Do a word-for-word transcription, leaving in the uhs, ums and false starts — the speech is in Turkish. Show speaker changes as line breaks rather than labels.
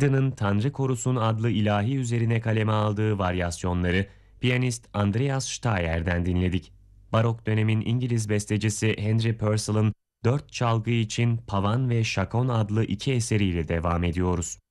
Haydn'ın Tanrı Korusun adlı ilahi üzerine kaleme aldığı varyasyonları piyanist Andreas Steyer'den dinledik. Barok dönemin İngiliz bestecisi Henry Purcell'ın dört çalgı için Pavan ve Şakon adlı iki eseriyle devam ediyoruz.